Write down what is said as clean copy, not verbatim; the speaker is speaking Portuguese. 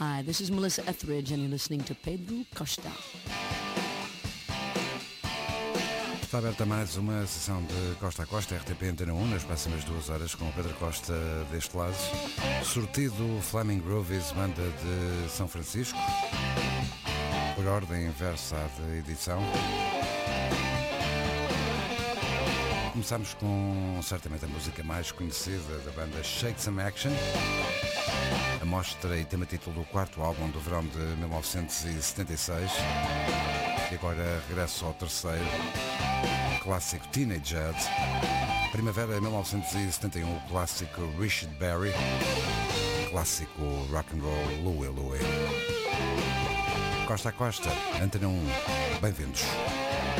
Hi, this is Melissa Etheridge and you're listening to Pedro Costa. Está aberta mais uma sessão de Costa a Costa, RTP Antena 1, nas próximas 2 horas, com o Pedro Costa deste lado. Sortido Flaming Groovies, banda de São Francisco, por ordem inversa de edição. Começamos com certamente a música mais conhecida da banda Shake Some Action, a mostra e tema título do quarto álbum do verão de 1976, e agora regresso ao terceiro, clássico Teenage Head, primavera 1971, o clássico Richard Berry, clássico rock and roll Louie Louie. Costa a Costa, Antena 1, bem-vindos.